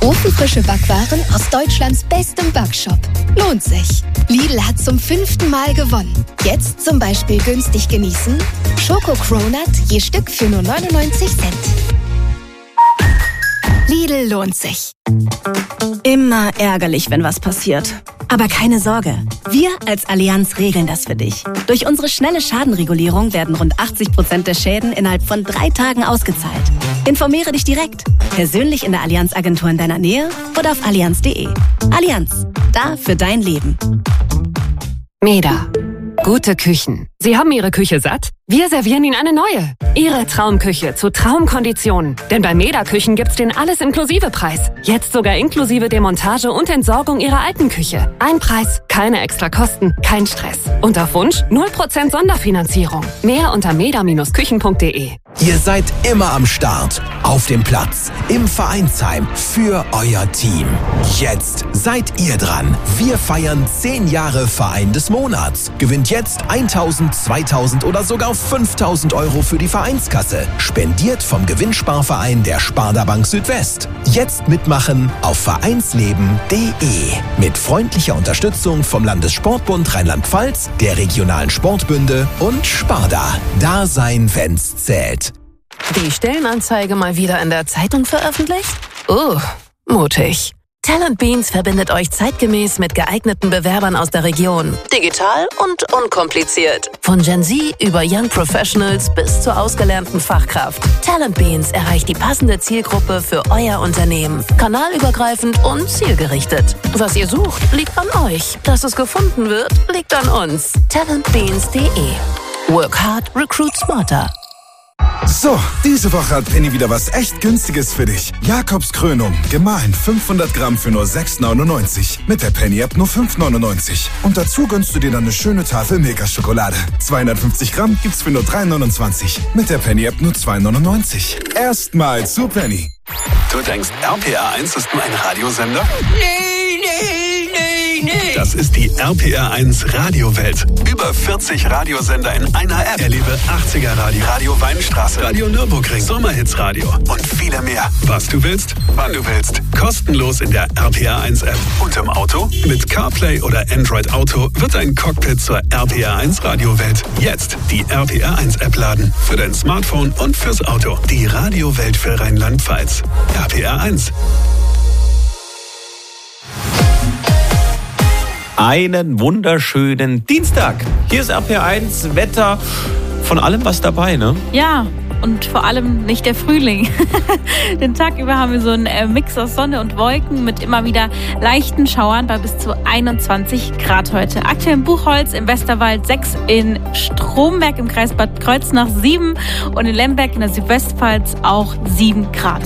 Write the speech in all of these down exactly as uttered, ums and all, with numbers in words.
Ofenfrische Backwaren aus Deutschlands bestem Backshop. Lohnt sich. Lidl hat zum fünften Mal gewonnen. Jetzt zum Beispiel günstig genießen. Schoko-Cronut je Stück für nur neunundneunzig Cent. Lidl lohnt sich. Immer ärgerlich, wenn was passiert. Aber keine Sorge, wir als Allianz regeln das für dich. Durch unsere schnelle Schadenregulierung werden rund achtzig Prozent der Schäden innerhalb von drei Tagen ausgezahlt. Informiere dich direkt, persönlich in der Allianz-Agentur in deiner Nähe oder auf allianz punkt de. Allianz, da für dein Leben. Meda. Gute Küchen. Sie haben Ihre Küche satt? Wir servieren Ihnen eine neue. Ihre Traumküche zu Traumkonditionen. Denn bei Meda Küchen gibt's den Alles-Inklusive-Preis. Jetzt sogar inklusive Demontage und Entsorgung Ihrer alten Küche. Ein Preis, keine extra Kosten, kein Stress. Und auf Wunsch null Prozent Sonderfinanzierung. Mehr unter meda Bindestrich küchen punkt de. Ihr seid immer am Start, auf dem Platz, im Vereinsheim, für euer Team. Jetzt seid ihr dran. Wir feiern zehn Jahre Verein des Monats. Gewinnt jetzt tausend, zweitausend oder sogar fünftausend Euro für die Vereinskasse. Spendiert vom Gewinnsparverein der Sparda Bank Südwest. Jetzt mitmachen auf vereinsleben punkt de. Mit freundlicher Unterstützung vom Landessportbund Rheinland-Pfalz, der regionalen Sportbünde und Sparda. Da sein, wenn's zählt. Die Stellenanzeige mal wieder in der Zeitung veröffentlicht? Oh, mutig. Talent Beans verbindet euch zeitgemäß mit geeigneten Bewerbern aus der Region. Digital und unkompliziert. Von Gen Z über Young Professionals bis zur ausgelernten Fachkraft. Talent Beans erreicht die passende Zielgruppe für euer Unternehmen. Kanalübergreifend und zielgerichtet. Was ihr sucht, liegt an euch. Dass es gefunden wird, liegt an uns. talent beans punkt de. Work hard, recruit smarter. So, diese Woche hat Penny wieder was echt Günstiges für dich. Jakobs Krönung, gemahlen fünfhundert Gramm für nur sechs neunundneunzig. Mit der Penny-App nur fünf neunundneunzig. Und dazu gönnst du dir dann eine schöne Tafel Milka-Schokolade. zweihundertfünfzig Gramm gibt's für nur drei neunundzwanzig. Mit der Penny-App nur zwei neunundneunzig. Erstmal zu Penny. Du denkst, R P R eins ist nur ein Radiosender? Nee, nee, nee, nee. Das ist die R P R eins Radiowelt. Über vierzig Radiosender in einer App. Erlebe achtziger Radio, Radio Weinstraße, Radio Nürburgring, Sommerhits Radio und viele mehr. Was du willst, wann du willst. Kostenlos in der R P R eins App. Und im Auto? Mit CarPlay oder Android Auto wird dein Cockpit zur R P R eins Radiowelt. Jetzt die R P R eins App laden. Für dein Smartphone und fürs Auto. Die Radiowelt für Rheinland-Pfalz. R P R eins. Einen wunderschönen Dienstag. Hier ist R P R eins Wetter. Von allem was dabei, ne? Ja, und vor allem nicht der Frühling. Den Tag über haben wir so einen Mix aus Sonne und Wolken mit immer wieder leichten Schauern bei bis zu einundzwanzig Grad heute. Aktuell in Buchholz, im Westerwald sechs, in Stromberg im Kreis Bad Kreuznach sieben und in Lemberg in der Südwestpfalz auch sieben Grad.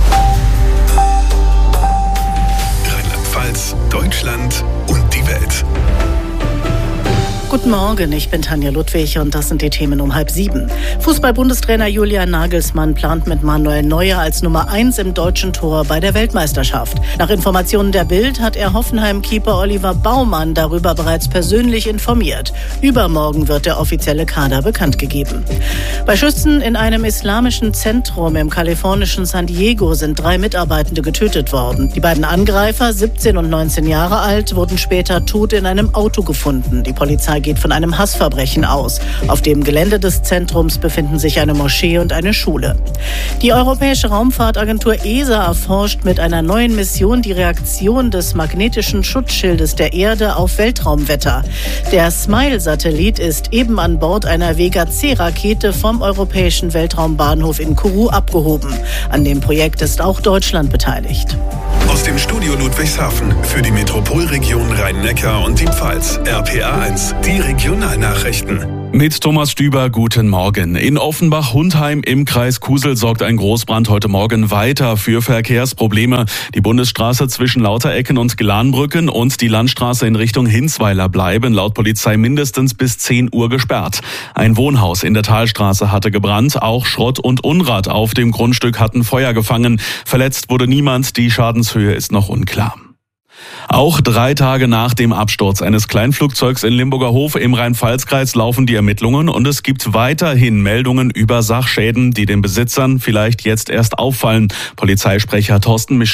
Rheinland-Pfalz, Deutschland und die Welt. Guten Morgen, ich bin Tanja Ludwig und das sind die Themen um halb sieben. Fußball-Bundestrainer Julian Nagelsmann plant mit Manuel Neuer als Nummer eins im deutschen Tor bei der Weltmeisterschaft. Nach Informationen der Bild hat er Hoffenheim-Keeper Oliver Baumann darüber bereits persönlich informiert. Übermorgen wird der offizielle Kader bekannt gegeben. Bei Schüssen in einem islamischen Zentrum im kalifornischen San Diego sind drei Mitarbeitende getötet worden. Die beiden Angreifer, siebzehn und neunzehn Jahre alt, wurden später tot in einem Auto gefunden. Die Polizei geht von einem Hassverbrechen aus. Auf dem Gelände des Zentrums befinden sich eine Moschee und eine Schule. Die Europäische Raumfahrtagentur E S A erforscht mit einer neuen Mission die Reaktion des magnetischen Schutzschildes der Erde auf Weltraumwetter. Der SMILE-Satellit ist eben an Bord einer Vega-C-Rakete vom Europäischen Weltraumbahnhof in Kourou abgehoben. An dem Projekt ist auch Deutschland beteiligt. Aus dem Studio Ludwigshafen für die Metropolregion Rhein-Neckar und die Pfalz. R P R eins, die Regionalnachrichten. Mit Thomas Stüber, guten Morgen. In Offenbach-Hundheim im Kreis Kusel sorgt ein Großbrand heute Morgen weiter für Verkehrsprobleme. Die Bundesstraße zwischen Lauterecken und Glanbrücken und die Landstraße in Richtung Hinsweiler bleiben laut Polizei mindestens bis zehn Uhr gesperrt. Ein Wohnhaus in der Talstraße hatte gebrannt. Auch Schrott und Unrat auf dem Grundstück hatten Feuer gefangen. Verletzt wurde niemand. Die Schadenshöhe ist noch unklar. Auch drei Tage nach dem Absturz eines Kleinflugzeugs in Limburger Hof im Rhein-Pfalz-Kreis laufen die Ermittlungen und es gibt weiterhin Meldungen über Sachschäden, die den Besitzern vielleicht jetzt erst auffallen. Polizeisprecher Thorsten Mischler.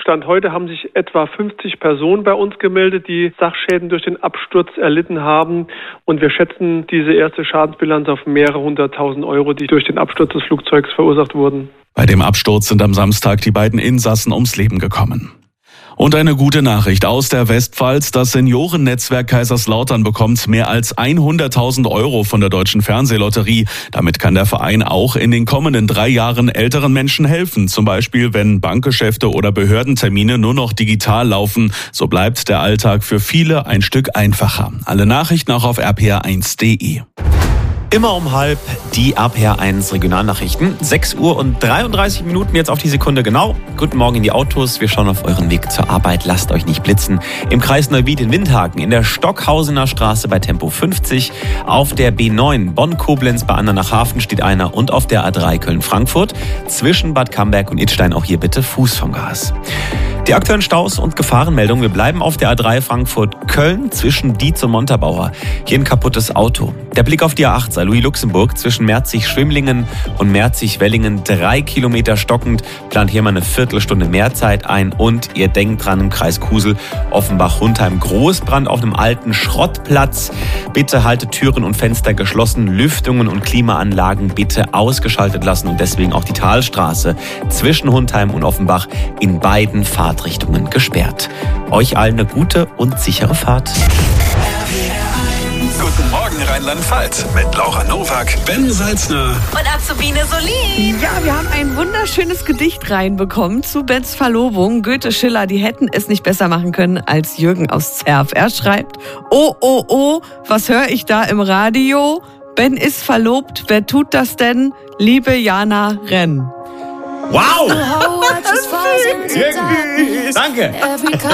Stand heute haben sich etwa fünfzig Personen bei uns gemeldet, die Sachschäden durch den Absturz erlitten haben. Und wir schätzen diese erste Schadensbilanz auf mehrere hunderttausend Euro, die durch den Absturz des Flugzeugs verursacht wurden. Bei dem Absturz sind am Samstag die beiden Insassen ums Leben gekommen. Und eine gute Nachricht aus der Westpfalz. Das Seniorennetzwerk Kaiserslautern bekommt mehr als hunderttausend Euro von der Deutschen Fernsehlotterie. Damit kann der Verein auch in den kommenden drei Jahren älteren Menschen helfen. Zum Beispiel, wenn Bankgeschäfte oder Behördentermine nur noch digital laufen. So bleibt der Alltag für viele ein Stück einfacher. Alle Nachrichten auch auf r p r eins punkt d e. Immer um halb die R P R eins Regionalnachrichten. sechs Uhr und dreiunddreißig Minuten jetzt auf die Sekunde genau. Guten Morgen in die Autos. Wir schauen auf euren Weg zur Arbeit. Lasst euch nicht blitzen. Im Kreis Neuwied in Windhaken, in der Stockhausener Straße bei Tempo fünfzig. Auf der B neun Bonn-Koblenz bei Andernach-Hafen steht einer. Und auf der A drei Köln-Frankfurt zwischen Bad Camberg und Idstein auch hier bitte Fuß vom Gas. Die aktuellen Staus und Gefahrenmeldungen. Wir bleiben auf der A drei Frankfurt-Köln zwischen Dietz und Montabaur. Hier ein kaputtes Auto. Der Blick auf die A acht Saarlouis-Luxemburg zwischen Merzig-Schwimlingen und Merzig-Wellingen. Drei Kilometer stockend. Plant hier mal eine Viertelstunde mehr Zeit ein. Und ihr denkt dran, im Kreis Kusel, Offenbach-Hundheim. Großbrand auf einem alten Schrottplatz. Bitte haltet Türen und Fenster geschlossen. Lüftungen und Klimaanlagen bitte ausgeschaltet lassen. Und deswegen auch die Talstraße zwischen Hundheim und Offenbach in beiden Fahrten Richtungen gesperrt. Euch allen eine gute und sichere Fahrt. Guten Morgen Rheinland-Pfalz mit Laura Nowak, Ben Salzner und Azubine Solin. Ja, wir haben ein wunderschönes Gedicht reinbekommen zu Bens Verlobung. Goethe, Schiller, die hätten es nicht besser machen können als Jürgen aus Zerf. Er schreibt, oh, oh, oh, was höre ich da im Radio? Ben ist verlobt, wer tut das denn? Liebe Jana, renn. Wow! Danke!